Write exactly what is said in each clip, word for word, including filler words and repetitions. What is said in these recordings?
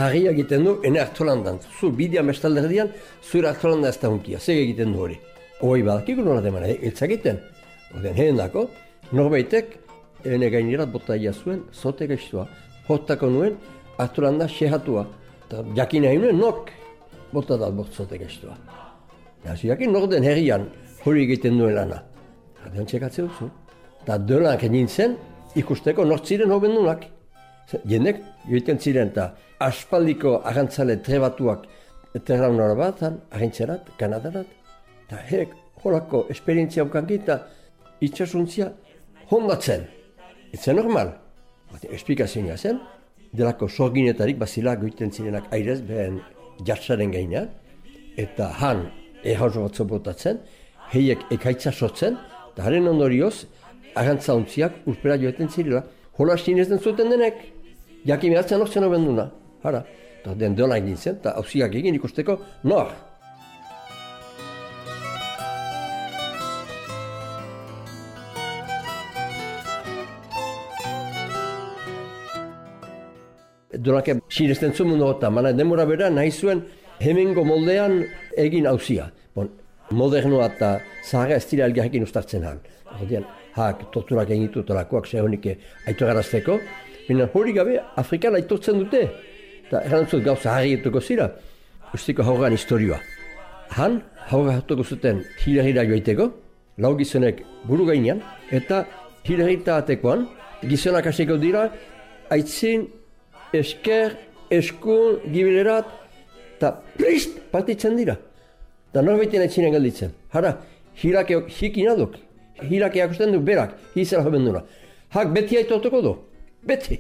Harria egiten du, ene hartolandan. Zu bidea mestalderdian, zure hartolanda ez da hunkia. Zeg egiten du hori. Hoi badakiko nola deman, ez egiten. Oden, heen dako, norbaitek, ene gainerat bota ia zuen, zote gaiztua. Hotako nuen, hartolanda sehatua. Eta jakin nahi nuen, nok bota da bot zote gaiztua. Nazi jakin, nok den herrian hori egiten duen lana. Hadean txekatze duzu. Eta delanak nintzen, ikusteko nortziren hobendunak. Jendek, joiten ziren eta aspaldiko agantzale trebatuak terraunara batan, agintzerat, Kanadarat. Eta hek, holako esperientzia bukanki eta itxasuntzia hondatzen. Etzen normal. Esplikazioa zen, delako sorginetarik bazilak goiten zirenak airez, behen jartzaren gainean, eta han erhauzo batzo botatzen, heiek ekaitza sortzen, eta haren ondorioz, agantzaontziak urpera joeten zirela. Hola sinez den zuten denek, jakin behatzen hortzen obenduna. Hara, eta den donak nintzen, eta hauziak egin ikusteko, nor. Donake sinezten zuen mundu gota, mana demora bera nahi zuen hemengo moldean egin hauzia. Bon, modernoa eta zaharra ez dira elgarrekin ustartzen han. Hordian, hak torturak egin ditu tolakoak sehonik aitogarazteko, baina hori gabe Afrikan aitortzen dute. Eta errantzut gauza harri etuko zira, usteko haurran historioa. Han, haurra hartuko zuten hilerira joaiteko, lau gizonek buru gainean, eta hilerita atekoan, gizonak hasiko dira, aitzin, esker, eskun, gibilerat, eta prist partitzen dira. Eta norbaiten aitzinen gelditzen. Hara, hirakeok hikinadok, hirakeak usten du berak, hizela jobenduna. Hak beti aitortuko du, beti.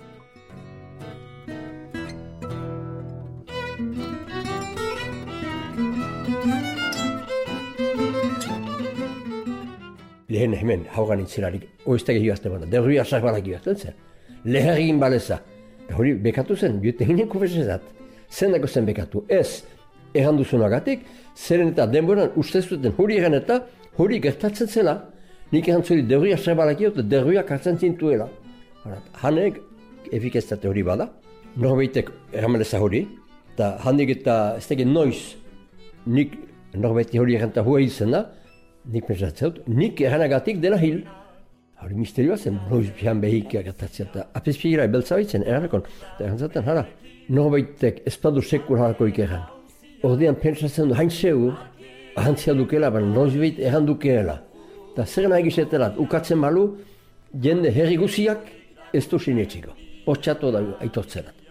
Lehen hemen haugan intzirarik, oiztek egibazten bana, derruia sarbanak egibazten zen. Lehergin baleza. Hori bekatu zen, jote ginen kufesezat. Zendako zen bekatu, ez erranduzunagatik, zeren eta denboran uste zuten hori egan eta hori gertatzen zela. Nik erantzuri derruia sarbanak egibazten, eta derruia kartzen zintuela. Hanek efikaztate hori bada, norbaitek erramaleza hori, eta handik eta ez teke noiz, nik norbaiti hori erranta hua izan da, nik pentsatzen dut, nik erranagatik dela hil. Hori misterioa zen, noiz bihan behik gertatzen, eta apizpigira ebeltzabaitzen, erranakon. Eta errantzaten, hara, norbaitek espadu sekur harako ikerran. Ordean pentsatzen du, hain zeur, ahantzia dukela, baina noiz behit errandukela. Eta zer nahi gizetelat, ukatzen balu, jende herri guziak ez du sinetxiko. Hortxatu da aitortzerat.